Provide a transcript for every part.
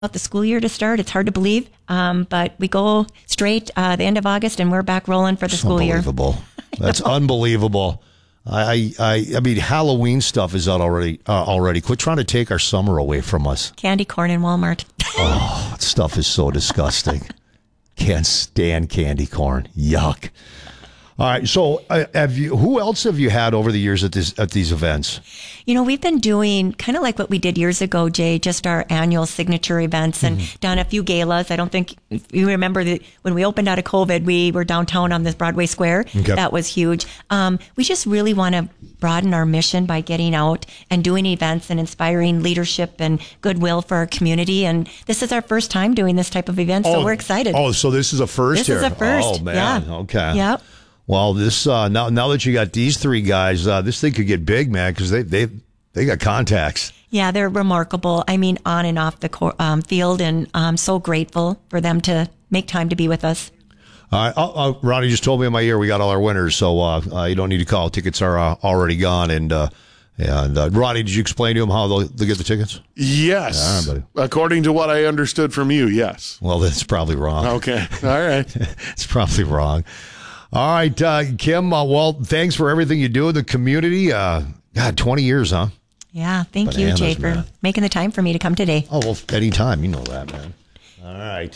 the school year to start. It's hard to believe, but we go straight the end of August, and we're back rolling for the school year. Unbelievable. That's unbelievable. I mean, Halloween stuff is out already. Quit trying to take our summer away from us. Candy corn in Walmart. Oh, that stuff is so disgusting. Can't stand candy corn. Yuck. All right. So, who else have you had over the years at these events? We've been doing kind of like what we did years ago, Jay, just our annual signature events and done a few galas. I don't think you remember that when we opened out of COVID, we were downtown on this Broadway Square. Okay. That was huge. We just really want to broaden our mission by getting out and doing events and inspiring leadership and goodwill for our community. And this is our first time doing this type of event, so we're excited. Oh, so this is a first here? This is a first. Oh, man. Yeah. Okay. Yep. Well, this now that you got these three guys, this thing could get big, man, because they got contacts. Yeah, they're remarkable. I mean, on and off the field, and I'm so grateful for them to make time to be with us. Ronnie just told me in my ear we got all our winners, so you don't need to call. Tickets are already gone. And Ronnie, did you explain to him how they'll get the tickets? Yes. Right, according to what I understood from you, yes. Well, that's probably wrong. Okay. All right. It's probably wrong. All right, Kim, well, thanks for everything you do in the community. God, 20 years, huh? Yeah, thank you, Jay, for making the time for me to come today. Oh, well, anytime. You know that, man. All right.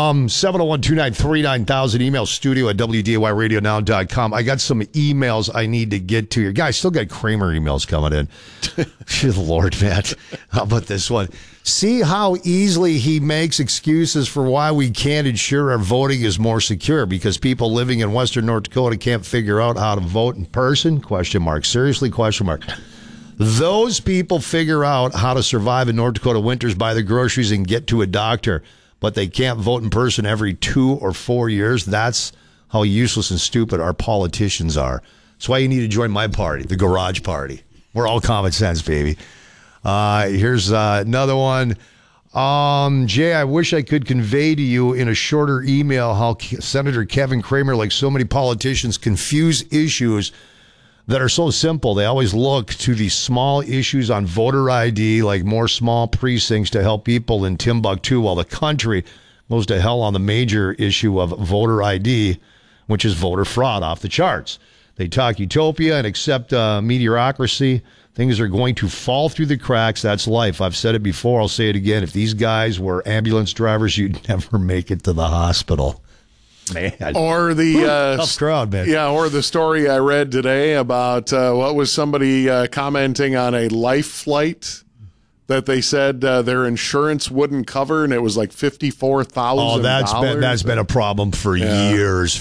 701-293-9000, email studio at WDAYradionow.com. I got some emails I need to get to. Your guys still got Kramer emails coming in. Good Lord, Matt. How about this one? See how easily he makes excuses for why we can't ensure our voting is more secure because people living in Western North Dakota can't figure out how to vote in person? ? Seriously? ? Those people figure out how to survive in North Dakota winters, buy the groceries, and get to a doctor, but they can't vote in person every 2 or 4 years. That's how useless and stupid our politicians are. That's why you need to join my party, the Garage Party. We're all common sense, baby. Here's another one. Jay, I wish I could convey to you in a shorter email how Senator Kevin Kramer, like so many politicians, confuse issues that are so simple. They always look to the small issues on voter ID, like more small precincts to help people in Timbuktu, while the country goes to hell on the major issue of voter ID, which is voter fraud, off the charts. They talk utopia and accept mediocrity. Things are going to fall through the cracks. That's life. I've said it before. I'll say it again. If these guys were ambulance drivers, you'd never make it to the hospital. Man. Or the tough crowd, man. Yeah, or the story I read today about what was somebody commenting on a life flight that they said their insurance wouldn't cover, and it was like $54,000. Oh, that's been a problem for years.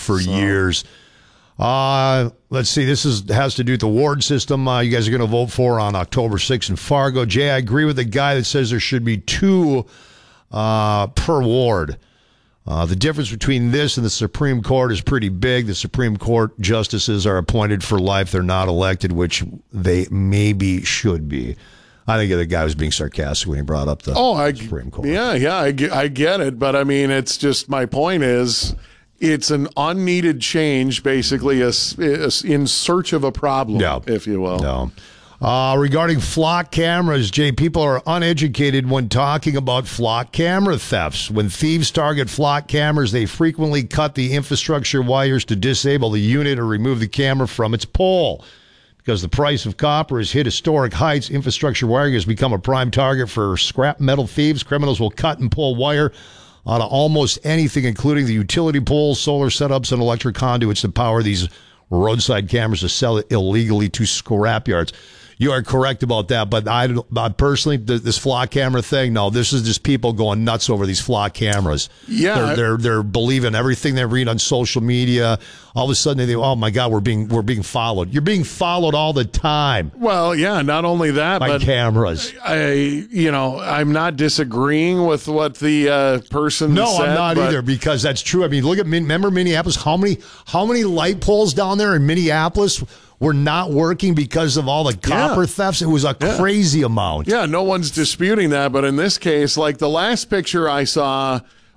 Let's see. This has to do with the ward system. You guys are going to vote for on October 6th in Fargo. Jay, I agree with the guy that says there should be 2 per ward. The difference between this and the Supreme Court is pretty big. The Supreme Court justices are appointed for life. They're not elected, which they maybe should be. I think the guy was being sarcastic when he brought up the Supreme Court. Yeah, I get it. But, I mean, it's just my point is it's an unneeded change, basically, in search of a problem, if you will. No. Regarding flock cameras, Jay, people are uneducated when talking about flock camera thefts. When thieves target flock cameras, they frequently cut the infrastructure wires to disable the unit or remove the camera from its pole. Because the price of copper has hit historic heights, infrastructure wiring has become a prime target for scrap metal thieves. Criminals will cut and pull wire out of almost anything, including the utility poles, solar setups, and electric conduits to power these roadside cameras to sell it illegally to scrap yards. You are correct about that, but I personally, this flock camera thing, no, this is just people going nuts over these flock cameras. Yeah, they're believing everything they read on social media. All of a sudden, they think, oh my God, we're being followed. You're being followed all the time. Well, yeah, not only that, by but cameras. I'm not disagreeing with what the person said. No, I'm not either, because that's true. I mean, remember Minneapolis? How many light poles down there in Minneapolis were not working because of all the copper thefts? It was a crazy amount. Yeah, no one's disputing that. But in this case, like the last picture I saw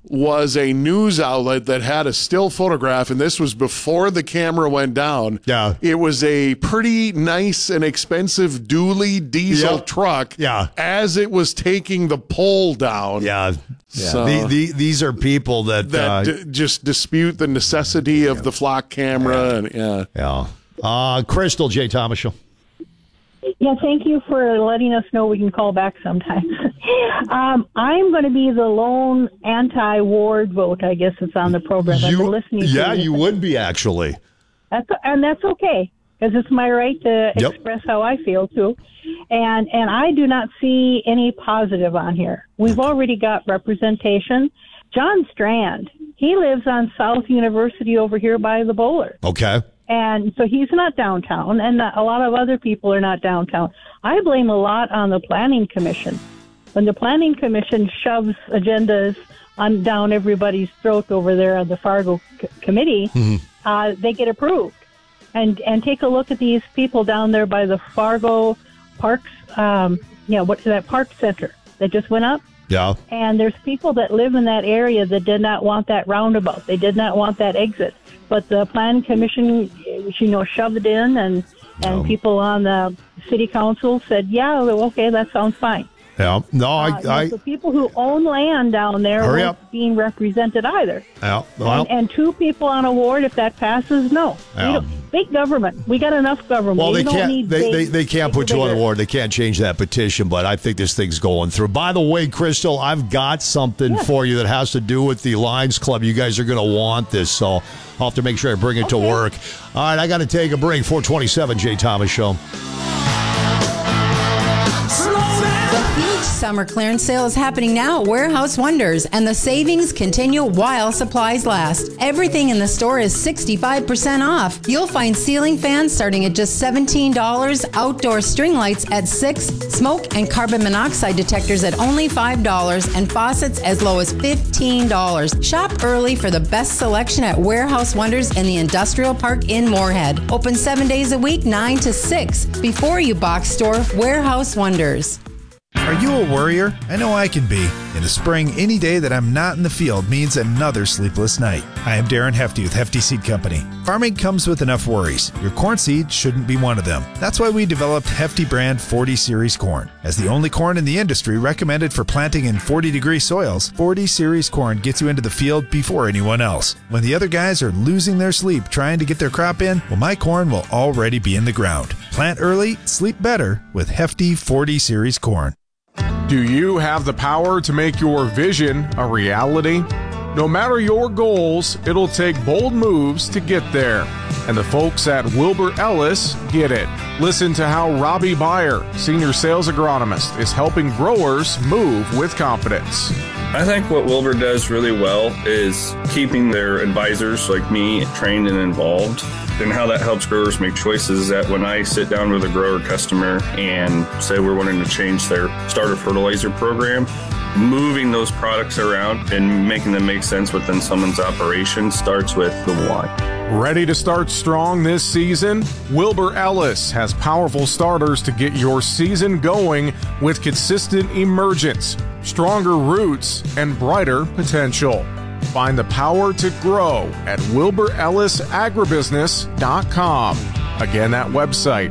was a news outlet that had a still photograph, and this was before the camera went down. Yeah. It was a pretty nice and expensive dually diesel truck as it was taking the pole down. Yeah. So these are people that just dispute the necessity of the flock camera. And Crystal, Jay Thomas Show. Yeah, thank you for letting us know we can call back sometimes. I'm going to be the lone anti-Ward vote, I guess it's on the program. I've been listening to you would be, actually. That's okay, because it's my right to express how I feel, too. And I do not see any positive on here. We've already got representation. John Strand, he lives on South University over here by the Bowler. Okay. And so he's not downtown, and a lot of other people are not downtown. I blame a lot on the Planning Commission. When the Planning Commission shoves agendas down everybody's throat over there on the Fargo committee, they get approved. And take a look at these people down there by the Fargo Parks, what's that Park Center that just went up? Yeah. And there's people that live in that area that did not want that roundabout. They did not want that exit. But the Plan Commission, shoved it in, and people on the city council said, yeah, okay, that sounds fine. Yeah. No, the people who own land down there weren't being represented either. Yeah. Well, and two people on a ward, if that passes, no. Yeah. Big government. We got enough government. Well, they can't put you on the ward. They can't change that petition, but I think this thing's going through. By the way, Crystal, I've got something for you that has to do with the Lions Club. You guys are going to want this, so I'll have to make sure I bring it to work. All right, I got to take a break. 427, Jay Thomas Show. Summer clearance sale is happening now at Warehouse Wonders, and the savings continue while supplies last. Everything in the store is 65% off. You'll find ceiling fans starting at just $17, outdoor string lights at $6, smoke and carbon monoxide detectors at only $5, and faucets as low as $15. Shop early for the best selection at Warehouse Wonders in the Industrial Park in Moorhead. Open 7 days a week, 9 to 6. Before you box store, Warehouse Wonders. Are you a worrier? I know I can be. In the spring, any day that I'm not in the field means another sleepless night. I am Darren Hefty with Hefty Seed Company. Farming comes with enough worries. Your corn seed shouldn't be one of them. That's why we developed Hefty brand 40 Series corn. As the only corn in the industry recommended for planting in 40-degree soils, 40 Series corn gets you into the field before anyone else. When the other guys are losing their sleep trying to get their crop in, well, my corn will already be in the ground. Plant early, sleep better with Hefty 40 Series corn. Do you have the power to make your vision a reality? No matter your goals, it'll take bold moves to get there. And the folks at Wilbur Ellis get it. Listen to how Robbie Beyer, Senior Sales Agronomist, is helping growers move with confidence. I think what Wilbur does really well is keeping their advisors like me trained and involved. And how that helps growers make choices is that when I sit down with a grower customer and say we're wanting to change their starter fertilizer program, moving those products around and making them make sense within someone's operation starts with the why. Ready to start strong this season? Wilbur Ellis has powerful starters to get your season going with consistent emergence, stronger roots, and brighter potential. Find the power to grow at WilburEllisAgribusiness.com. Again, that website,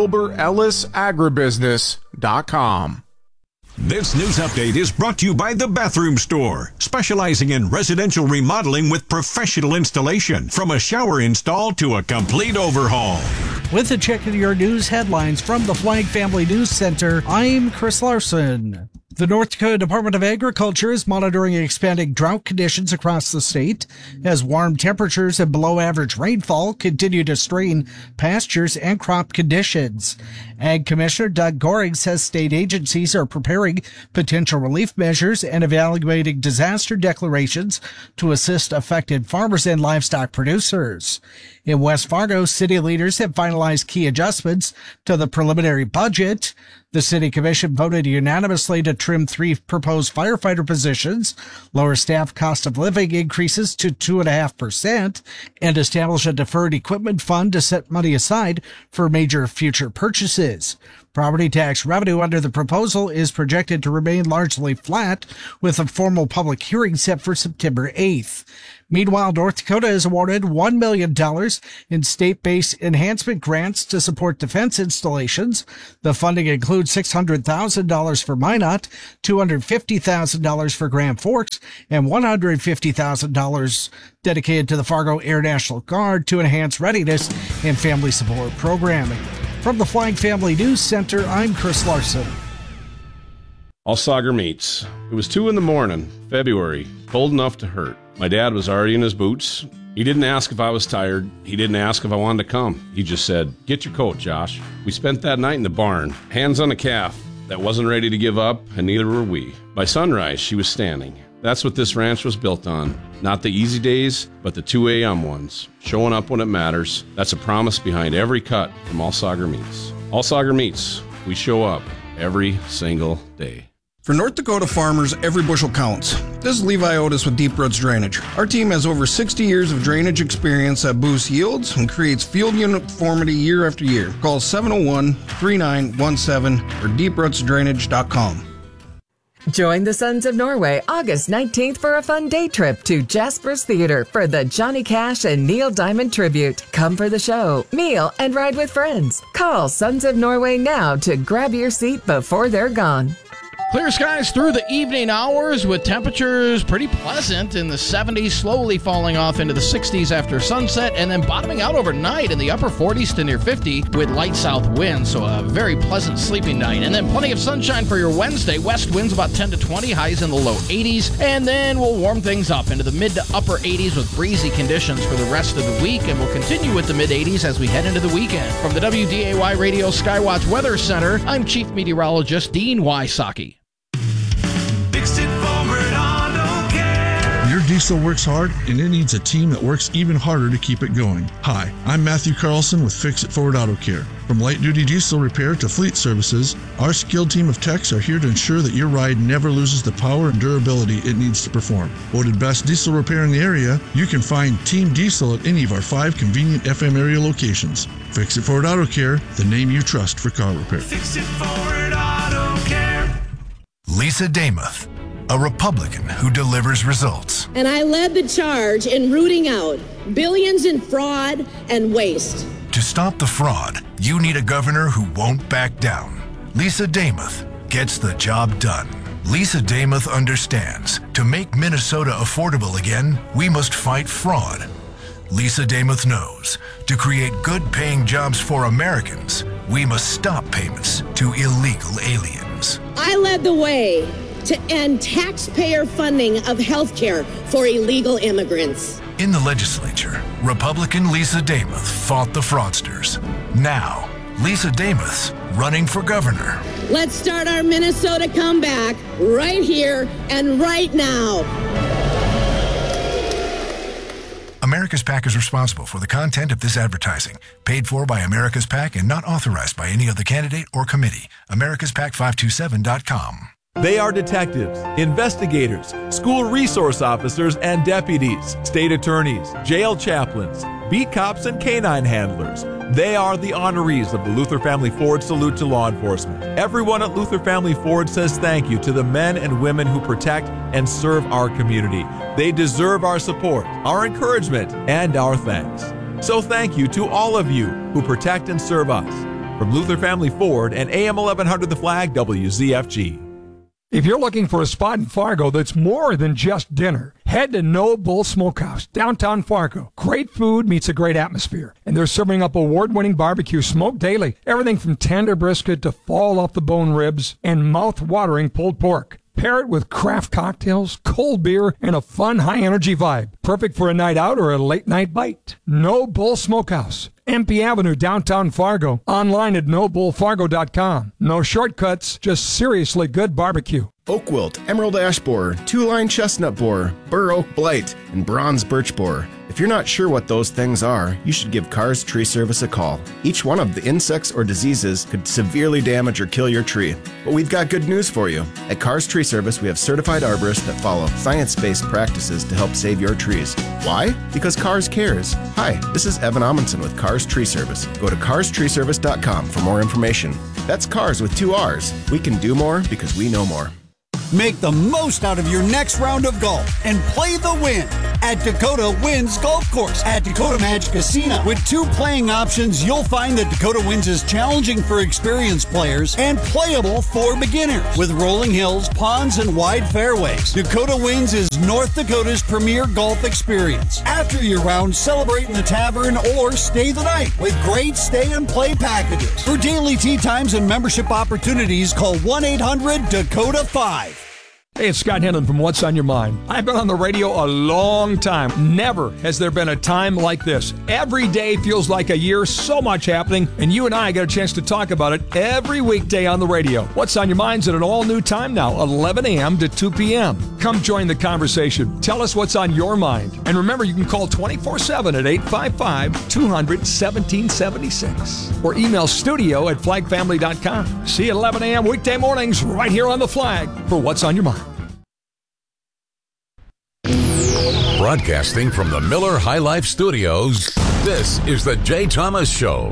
WilburEllisAgribusiness.com. This news update is brought to you by The Bathroom Store, specializing in residential remodeling with professional installation, from a shower install to a complete overhaul. With a check of your news headlines from the Flag Family News Center, I'm Chris Larson. The North Dakota Department of Agriculture is monitoring expanding drought conditions across the state as warm temperatures and below-average rainfall continue to strain pastures and crop conditions. Ag Commissioner Doug Goring says state agencies are preparing potential relief measures and evaluating disaster declarations to assist affected farmers and livestock producers. In West Fargo, city leaders have finalized key adjustments to the preliminary budget. The City Commission voted unanimously to trim 3 proposed firefighter positions, lower staff cost of living increases to 2.5%, and establish a deferred equipment fund to set money aside for major future purchases. Property tax revenue under the proposal is projected to remain largely flat, with a formal public hearing set for September 8th. Meanwhile, North Dakota is awarded $1 million in state-based enhancement grants to support defense installations. The funding includes $600,000 for Minot, $250,000 for Grand Forks, and $150,000 dedicated to the Fargo Air National Guard to enhance readiness and family support programming. From the Flying Family News Center, I'm Chris Larson. All Sauger Meats. It was 2 a.m, February, cold enough to hurt. My dad was already in his boots. He didn't ask if I was tired. He didn't ask if I wanted to come. He just said, "Get your coat, Josh." We spent that night in the barn, hands on a calf that wasn't ready to give up, and neither were we. By sunrise, she was standing. That's what this ranch was built on. Not the easy days, but the 2 a.m. ones. Showing up when it matters. That's a promise behind every cut from All Sauger Meats. All Sauger Meats. We show up every single day. For North Dakota farmers, every bushel counts. This is Levi Otis with Deep Roots Drainage. Our team has over 60 years of drainage experience that boosts yields and creates field uniformity year after year. Call 701-3917 or deeprootsdrainage.com. Join the Sons of Norway August 19th for a fun day trip to Jasper's Theater for the Johnny Cash and Neil Diamond tribute. Come for the show, meal, and ride with friends. Call Sons of Norway now to grab your seat before they're gone. Clear skies through the evening hours with temperatures pretty pleasant in the 70s, slowly falling off into the 60s after sunset, and then bottoming out overnight in the upper 40s to near 50 with light south winds, so a very pleasant sleeping night. And then plenty of sunshine for your Wednesday. West winds about 10 to 20, highs in the low 80s, and then we'll warm things up into the mid to upper 80s with breezy conditions for the rest of the week, and we'll continue with the mid 80s as we head into the weekend. From the WDAY Radio Skywatch Weather Center, I'm Chief Meteorologist Dean Wysocki. Your diesel works hard, and it needs a team that works even harder to keep it going. Hi, I'm Matthew Carlson with Fix It Forward Auto Care. From light-duty diesel repair to fleet services, our skilled team of techs are here to ensure that your ride never loses the power and durability it needs to perform. Voted best diesel repair in the area, you can find Team Diesel at any of our 5 convenient FM area locations. Fix It Forward Auto Care, the name you trust for car repair. Fix It Forward Auto Care. Lisa Damuth, a Republican who delivers results. And I led the charge in rooting out billions in fraud and waste. To stop the fraud, you need a governor who won't back down. Lisa Damuth gets the job done. Lisa Damuth understands to make Minnesota affordable again, we must fight fraud. Lisa Damuth knows to create good-paying jobs for Americans, we must stop payments to illegal aliens. I led the way to end taxpayer funding of health care for illegal immigrants. In the legislature, Republican Lisa Damuth fought the fraudsters. Now, Lisa Damuth's running for governor. Let's start our Minnesota comeback right here and right now. America's PAC is responsible for the content of this advertising. Paid for by America's PAC and not authorized by any other candidate or committee. AmericasPAC527.com. They are detectives, investigators, school resource officers and deputies, state attorneys, jail chaplains, beat cops, and canine handlers. They are the honorees of the Luther Family Ford Salute to Law Enforcement. Everyone at Luther Family Ford says thank you to the men and women who protect and serve our community. They deserve our support, our encouragement, and our thanks. So thank you to all of you who protect and serve us. From Luther Family Ford and AM 1100 The Flag, WZFG. If you're looking for a spot in Fargo that's more than just dinner, head to No Bull Smokehouse, downtown Fargo. Great food meets a great atmosphere, and they're serving up award-winning barbecue smoked daily. Everything from tender brisket to fall-off-the-bone ribs and mouth-watering pulled pork. Pair it with craft cocktails, cold beer, and a fun, high-energy vibe. Perfect for a night out or a late-night bite. No Bull Smokehouse, MP Avenue, downtown Fargo. Online at nobullfargo.com. No shortcuts, just seriously good barbecue. Oak wilt, emerald ash borer, two-line chestnut borer, bur oak blight, and bronze birch borer. If you're not sure what those things are, you should give Carr's Tree Service a call. Each one of the insects or diseases could severely damage or kill your tree. But we've got good news for you. At Carr's Tree Service, we have certified arborists that follow science-based practices to help save your trees. Why? Because Carr's cares. Hi, this is Evan Amundsen with Carr's Tree Service. Go to carstreeservice.com for more information. That's cars with 2 R's. We can do more because we know more. Make the most out of your next round of golf and play the win at Dakota Winds Golf Course at Dakota Match Casino. With 2 playing options, you'll find that Dakota Winds is challenging for experienced players and playable for beginners. With rolling hills, ponds, and wide fairways, Dakota Winds is North Dakota's premier golf experience. After your round, celebrate in the tavern or stay the night with great stay and play packages. For daily tee times and membership opportunities, call 1-800-DAKOTA-5. Hey, it's Scott Hennon from What's on Your Mind. I've been on the radio a long time. Never has there been a time like this. Every day feels like a year, so much happening, and you and I get a chance to talk about it every weekday on the radio. What's on Your Mind's at an all-new time now, 11 a.m. to 2 p.m. Come join the conversation. Tell us what's on your mind. And remember, you can call 24/7 at 855-200-1776 or email studio@flagfamily.com. See you at 11 a.m. weekday mornings right here on The Flag for What's on Your Mind. Broadcasting from the Miller High Life Studios, this is the Jay Thomas Show.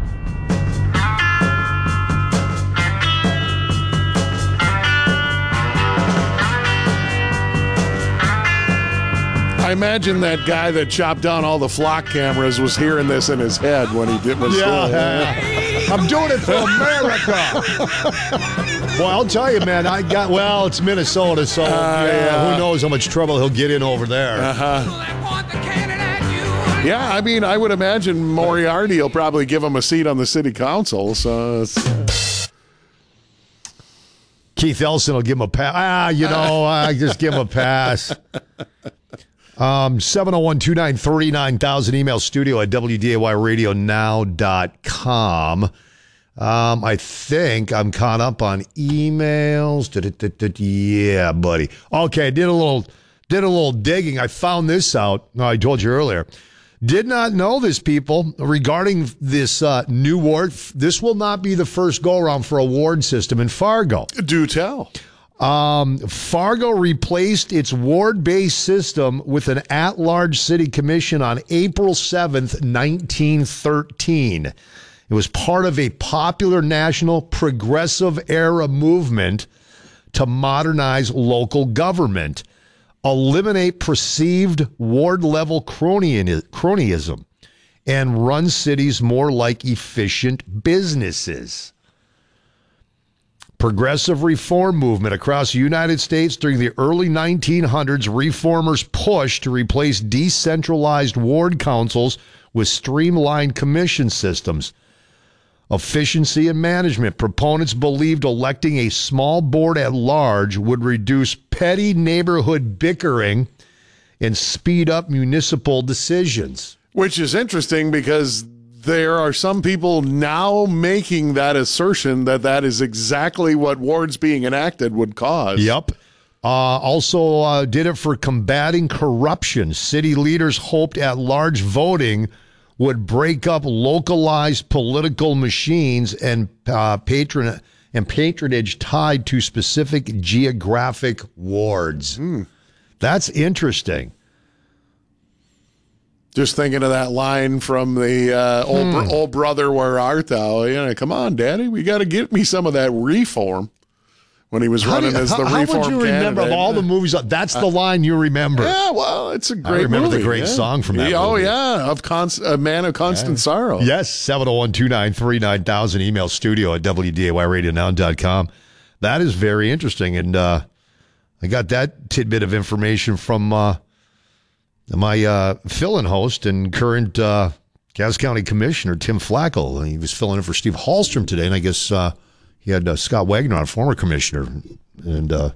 I imagine that guy that chopped down all the flock cameras was hearing this in his head when he did. I'm doing it for America. Well, I'll tell you, man, it's Minnesota, so who knows how much trouble he'll get in over there. Yeah, I mean, I would imagine Moriarty will probably give him a seat on the city council, so Keith Ellison will give him a pass. Just give him a pass. 701-293-9000, email studio at WDAYRadioNow.com. I think I'm caught up on emails. Yeah, buddy. Okay, did a little digging. I found this out. I told you earlier. Did not know this, people, regarding this new ward. This will not be the first go-around for a ward system in Fargo. Do tell. Fargo replaced its ward-based system with an at-large city commission on April 7th, 1913. It was part of a popular national progressive-era movement to modernize local government, eliminate perceived ward-level cronyism, and run cities more like efficient businesses. Progressive reform movement across the United States during the early 1900s, reformers pushed to replace decentralized ward councils with streamlined commission systems. Efficiency and management. Proponents believed electing a small board at large would reduce petty neighborhood bickering and speed up municipal decisions. Which is interesting because there are some people now making that assertion that is exactly what wards being enacted would cause. Yep. Also did it for combating corruption. City leaders hoped at-large voting would break up localized political machines and patronage tied to specific geographic wards. That's interesting. Just thinking of that line from the old brother, where art thou? Come on, Daddy, we got to get me some of that reform. When he was running as the reform candidate. How would you remember of all the movies? That's the line you remember. Yeah, well, it's a great movie. I remember the great song from that movie. Oh, yeah, of A Man of Constant Sorrow. Yes, 701-293-9000, email studio at WDAYRadioNow.com. That is very interesting, and I got that tidbit of information from my fill-in host and current Cass County Commissioner, Tim Flacco. He was filling in for Steve Hallstrom today, and I guess he had Scott Wagner on, former commissioner, and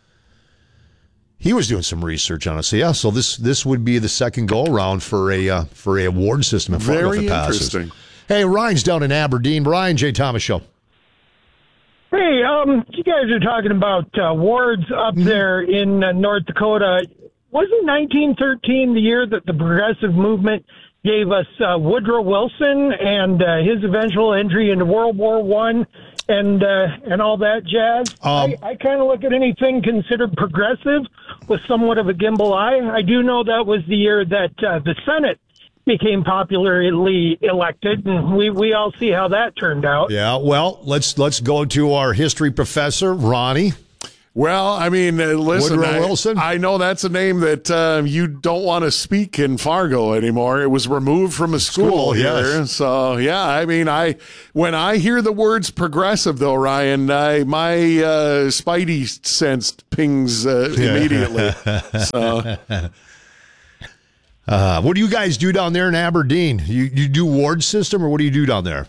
he was doing some research on it. So yeah, so this would be the second go around for a ward system in Fargo if it passes. Interesting. Hey, Ryan's down in Aberdeen. Ryan, Jay Thomas Show. Hey, you guys are talking about wards up there in North Dakota. Wasn't 1913 the year that the progressive movement gave us Woodrow Wilson and his eventual entry into World War I and all that jazz? I kind of look at anything considered progressive with somewhat of a gimbal eye. I do know that was the year that the Senate became popularly elected, and we all see how that turned out. Yeah, well, let's go to our history professor, Ronnie. Well, I mean, listen, Woodrow Wilson? I know that's a name that you don't want to speak in Fargo anymore. It was removed from a school here. Yes. So, yeah, I mean, when I hear the words progressive, though, Ryan, my spidey sense pings immediately. So. What do you guys do down there in Aberdeen? You do ward system, or what do you do down there?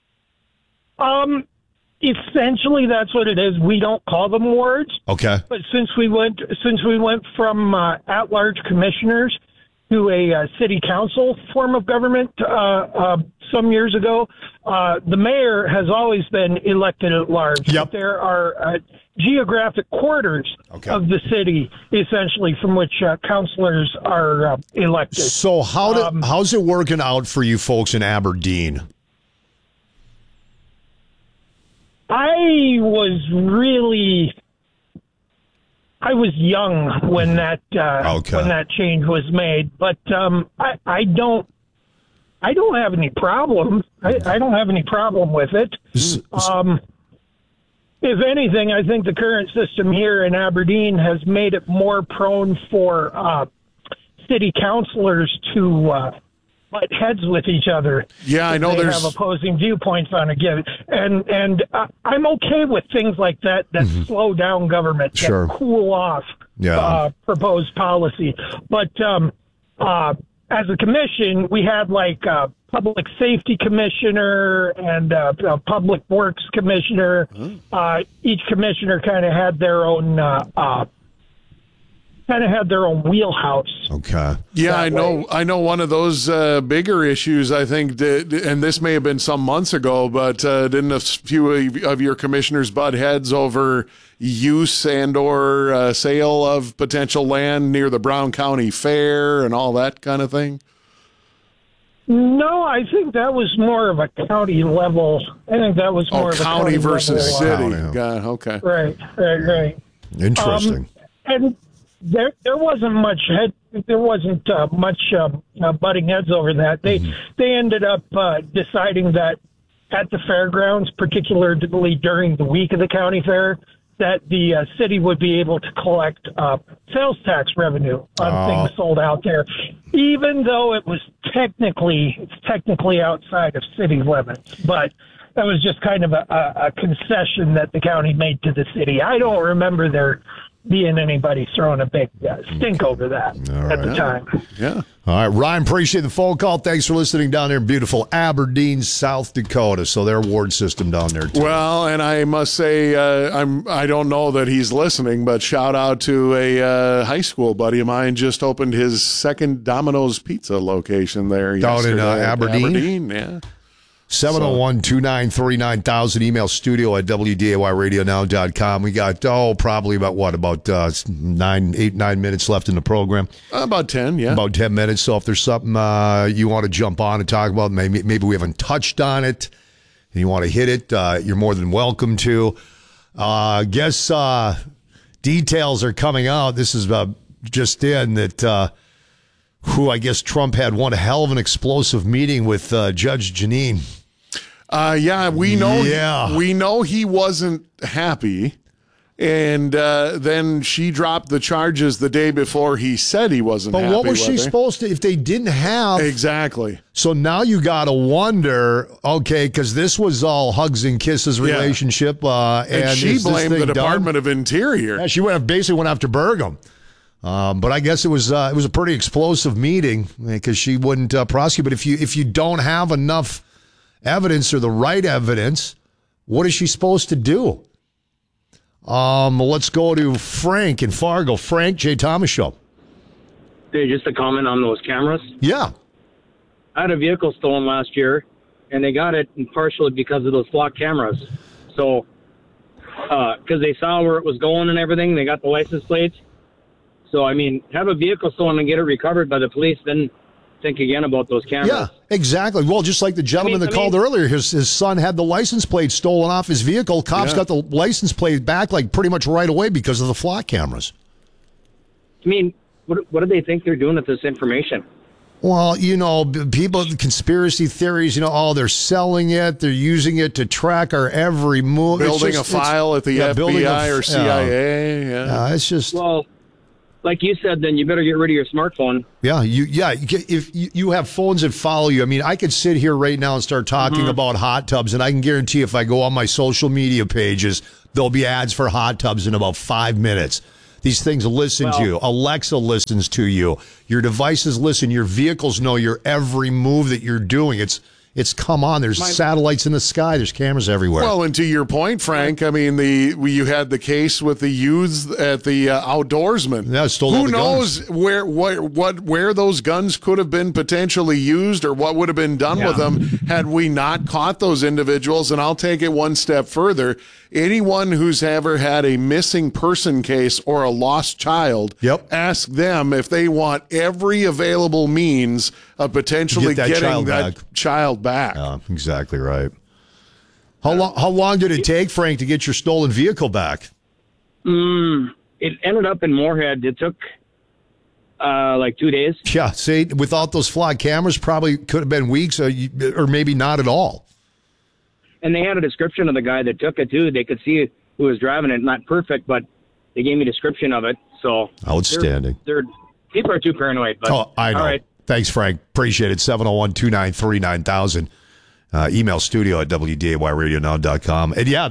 Essentially, that's what it is. We don't call them wards. Okay. But since we went from at-large commissioners to a city council form of government some years ago, the mayor has always been elected at large. Yep. There are geographic quarters of the city, essentially, from which councilors are elected. So how's it working out for you folks in Aberdeen? I was young when that change was made, but I don't have any problem. I don't have any problem with it. If anything, I think the current system here in Aberdeen has made it more prone for city councilors to butt heads with each other. Yeah, I know they have opposing viewpoints on a given, and I'm okay with things like that slow down government, that cool off proposed policy. But as a commission, we had like a public safety commissioner and a public works commissioner. Each commissioner kind of had their own wheelhouse. Okay. Yeah, I know one of those bigger issues, I think, and this may have been some months ago, but didn't a few of your commissioners butt heads over use and or sale of potential land near the Brown County Fair and all that kind of thing? No, I think that was more of a county level. I think that was more of a county versus level. city. Okay. Right. Interesting. And there wasn't much butting heads over that. They ended up deciding that at the fairgrounds, particularly during the week of the county fair, that the city would be able to collect sales tax revenue on things sold out there, even though it's technically outside of city limits. But that was just kind of a concession that the county made to the city. I don't remember there being anybody throwing a big stink over that the time. Yeah. All right, Ryan, appreciate the phone call. Thanks for listening down there in beautiful Aberdeen, South Dakota. So their ward system down there, too. Well, and I must say, I don't know that he's listening, but shout out to a high school buddy of mine just opened his second Domino's Pizza location there down in Aberdeen. Yeah. 701-293-9000. Email studio at WDAYradionow.com. We got, probably about 8, 9 minutes left in the program. About 10, yeah. About 10 minutes. So if there's something you want to jump on and talk about, maybe we haven't touched on it, and you want to hit it, you're more than welcome to. Guess details are coming out. This is just in that... I guess Trump had one hell of an explosive meeting with Judge Jeanine. We know he wasn't happy, and then she dropped the charges the day before he said he wasn't happy. But what was she supposed to, if they didn't have... Exactly. So now you got to wonder, okay, because this was all hugs and kisses relationship. And she blamed the Department of Interior. Yeah, she basically went after Burgum. But I guess it was a pretty explosive meeting because she wouldn't prosecute. But if you don't have enough evidence or the right evidence, what is she supposed to do? Let's go to Frank in Fargo. Frank, Jay Thomas Show. Hey, just a comment on those cameras. Yeah. I had a vehicle stolen last year, and they got it partially because of those flock cameras. So, because they saw where it was going and everything, they got the license plates. So, I mean, have a vehicle stolen and get it recovered by the police, then think again about those cameras. Yeah, exactly. Well, just like the gentleman that called earlier, his son had the license plate stolen off his vehicle. Cops got the license plate back like pretty much right away because of the flock cameras. I mean, what do they think they're doing with this information? Well, people, conspiracy theories, they're selling it. They're using it to track our every move. Building a file at the FBI or CIA. It's just... Well, like you said, then you better get rid of your smartphone. Yeah, if you have phones that follow you, I mean, I could sit here right now and start talking about hot tubs, and I can guarantee if I go on my social media pages, there'll be ads for hot tubs in about 5 minutes. These things listen to you. Alexa listens to you. Your devices listen. Your vehicles know your every move that you're doing. It's come on. There's satellites in the sky. There's cameras everywhere. Well, and to your point, Frank, I mean, you had the case with the youths at the Outdoorsman. Yeah, stole all Who the knows guns. where those guns could have been potentially used, or what would have been done with them had we not caught those individuals. And I'll take it one step further. Anyone who's ever had a missing person case or a lost child, ask them if they want every available means of potentially getting that child back. Yeah, exactly right. How long did it take, Frank, to get your stolen vehicle back? It ended up in Moorhead. It took like 2 days. Yeah, see, without those flock cameras, probably could have been weeks or maybe not at all. And they had a description of the guy that took it, too. They could see who was driving it. Not perfect, but they gave me a description of it. So outstanding. People are too paranoid. But, I know. All right. Thanks, Frank. Appreciate it. 701-293-9000. Email studio at WDAYRadioNow.com. And yeah,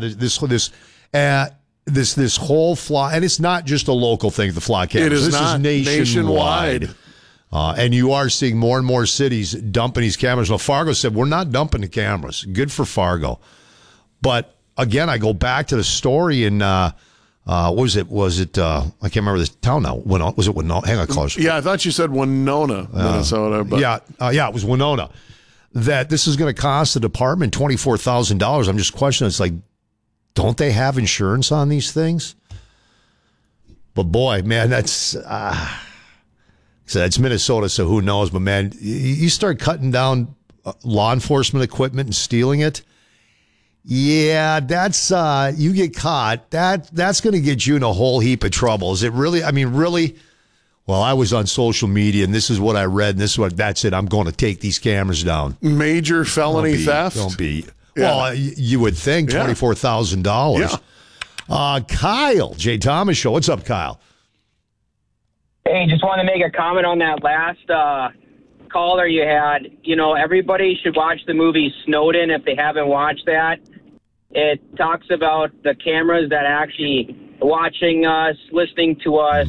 this whole flock, and it's not just a local thing, the flock cameras. This is nationwide. And you are seeing more and more cities dumping these cameras. Well, Fargo said, we're not dumping the cameras. Good for Fargo. But again, I go back to the story in, what was it? I can't remember this town now. Was it Winona? Hang on, close. Yeah, I thought you said Winona, Minnesota. But. Yeah, it was Winona. That this is going to cost the department $24,000. I'm just questioning. It's like, don't they have insurance on these things? But boy, man, that's Minnesota, so who knows? But man, you start cutting down law enforcement equipment and stealing it. Yeah, that's you get caught. That's going to get you in a whole heap of trouble. Is it really? I mean, really? Well, I was on social media, and this is what I read, and that's it. I'm going to take these cameras down. Major felony theft? Don't be. Yeah. Well, you would think $24,000. Yeah. Kyle, Jay Thomas Show. What's up, Kyle? Hey, just want to make a comment on that last caller you had. Everybody should watch the movie Snowden if they haven't watched that. It talks about the cameras that are actually watching us, listening to us.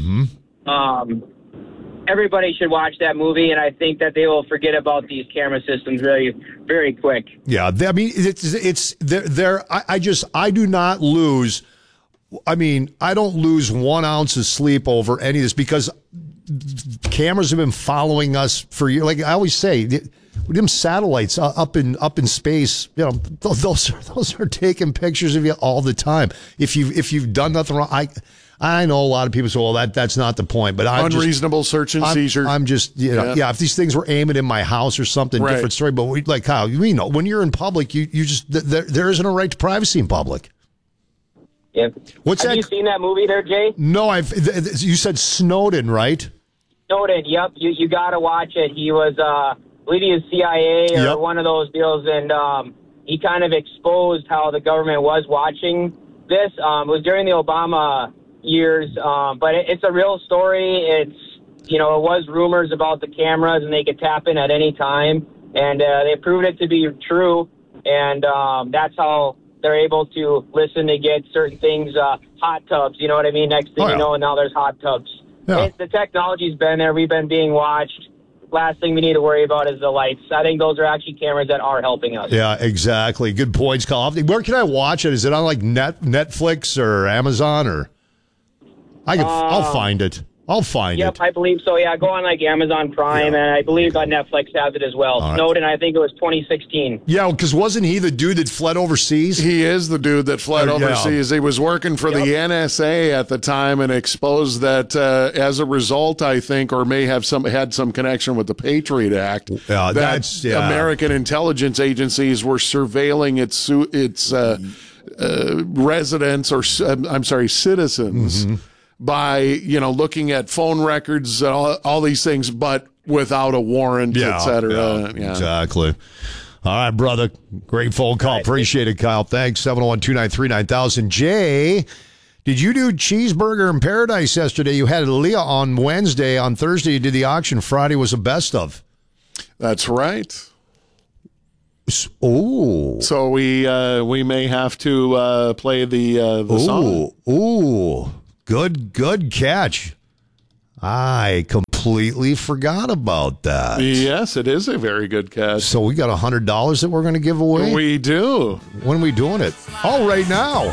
Everybody should watch that movie, and I think that they will forget about these camera systems very, very quick. Yeah, I mean, it's there. I do not lose. I mean, I don't lose 1 ounce of sleep over any of this because cameras have been following us for years. Like I always say, them satellites up in space, those are taking pictures of you all the time. If you've done nothing wrong, I know a lot of people say, well, that's not the point, but unreasonable search and seizure. I'm just, if these things were aiming in my house or something, different story. But like Kyle, when you're in public, you just there isn't a right to privacy in public. Yep. Have you seen that movie there, Jay? No, you said Snowden, right? Snowden, yep. You got to watch it. He was, I believe he was CIA or one of those deals, and he kind of exposed how the government was watching this. It was during the Obama years, but it's a real story. It's, it was rumors about the cameras, and they could tap in at any time, and they proved it to be true, and that's how they're able to listen to get certain things, hot tubs, you know what I mean? Next thing you know, and now there's hot tubs. Yeah. The technology's been there. We've been being watched. Last thing we need to worry about is the lights. I think those are actually cameras that are helping us. Yeah, exactly. Good points, Kyle. Where can I watch it? Is it on like Netflix or Amazon or? I'll find it. I'll find it. Yep, I believe so. Yeah, go on like Amazon Prime, and I believe Netflix has it as well. Snowden, I think it was 2016. Yeah, because wasn't he the dude that fled overseas? He is the dude that fled overseas. He was working for the NSA at the time and exposed that as a result, I think, or may have had some connection with the Patriot Act. That American intelligence agencies were surveilling its residents, or citizens. Mm-hmm. By looking at phone records, all these things, but without a warrant, et cetera. Yeah. Exactly. All right, brother. Great phone call. Appreciate it, Kyle. Thanks. 701-293-9000. Jay, did you do Cheeseburger in Paradise yesterday? You had Leah on Wednesday. On Thursday, you did the auction. Friday was a best of. That's right. Oh. So we may have to play the song. Ooh. Good catch. I completely forgot about that. Yes, it is a very good catch. So we got $100 that we're going to give away? We do. When are we doing it? Oh, right now.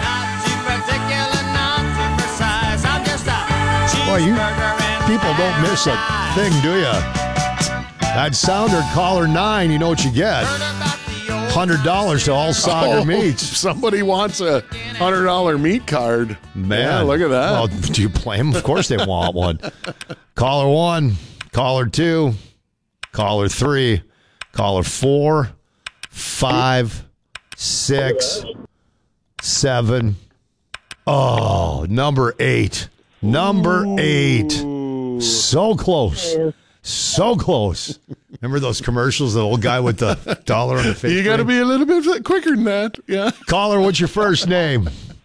Boy, you people don't miss a thing, do you? That sounder, caller 9, you know what you get. $100 to All Sager Meats. Somebody wants a $100 meat card. Man, yeah, look at that. Well, do you play them? Of course they want one. Caller 1, caller 2, caller 3, caller 4, 5, 6, 7. Oh, number 8. Number 8. So close. So close. Remember those commercials, the old guy with the dollar on the face? You got to be a little bit quicker than that. Yeah. Caller, what's your first name?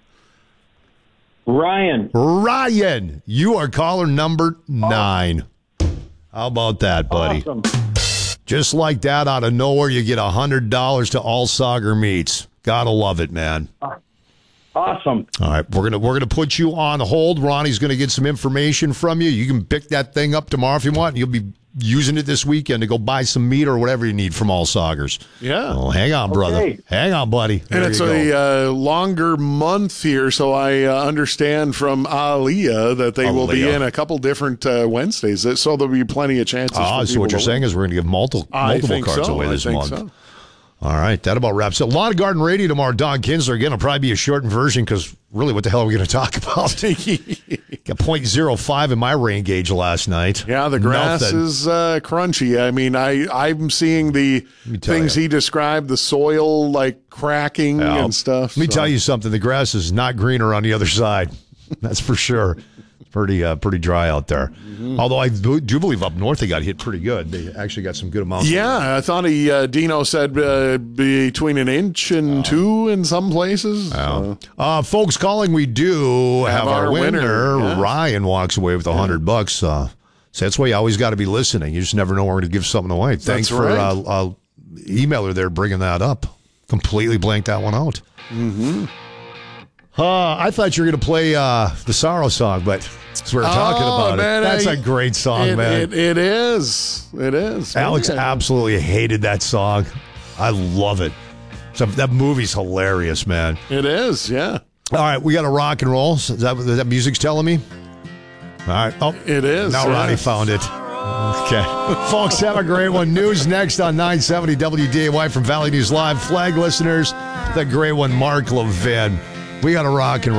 Ryan. Ryan. You are caller number 9. How about that, buddy? Awesome. Just like that, out of nowhere, you get $100 to All Sager Meats. Gotta love it, man. Awesome. All right, we're gonna put you on hold. Ronnie's gonna get some information from you. You can pick that thing up tomorrow if you want. You'll be using it this weekend to go buy some meat or whatever you need from All Sagers. Yeah. Oh, hang on, brother. Okay. Hang on, buddy. And There it's you go. a longer month here, so I understand from Aliyah that they will be Aliyah. in a couple different Wednesdays, so there'll be plenty of chances. for So what you're saying is we're going to give multiple cards away this month. So. All right, that about wraps it. Lawn and Garden Radio tomorrow. Don Kinsler again. It'll probably be a shortened version because really, what the hell are we going to talk about? Got .05 in my rain gauge last night. Yeah, the grass Nothing. is crunchy. I mean, I'm seeing the things he described, the soil like cracking and stuff. Let me tell you something. The grass is not greener on the other side. That's for sure. Pretty dry out there. Mm-hmm. Although I do believe up north they got hit pretty good. They actually got some good amounts. Yeah, I thought Dino said between an inch and 2 in some places. Folks calling, we do have our winner. Yeah. Ryan walks away with $100. So that's why you always got to be listening. You just never know where to give something away. Thanks for emailer there bringing that up. Completely blanked that one out. Mm-hmm. I thought you were going to play the Sorrow song, but since we were talking about man, it, that's a great song, man. It is. It is. Alex absolutely hated that song. I love it. So that movie's hilarious, man. It is, yeah. All right, we got to rock and roll. Is that music's telling me? All right. Oh, it is. Now Ronnie found it. Okay. Folks, have a great one. News next on 970 WDAY from Valley News Live. Flag listeners, the great one, Mark Levin. We got to rock and roll.